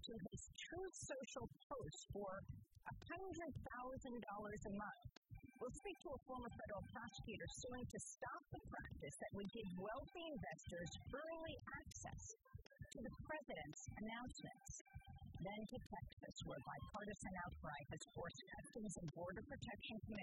to his Truth Social post for $100,000 a month. We'll speak to a former federal prosecutor suing to stop the practice that would give wealthy investors early access to the president's announcements. Then to Texas, where bipartisan outcry has forced Customs and Border Protection Commissioner